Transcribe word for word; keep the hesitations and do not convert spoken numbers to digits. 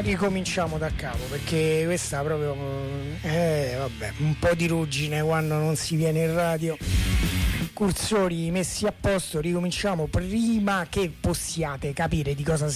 ricominciamo da capo, perché questa proprio eh, vabbè, un po' di ruggine quando non si viene in radio. Cursori messi a posto, ricominciamo prima che possiate capire di cosa si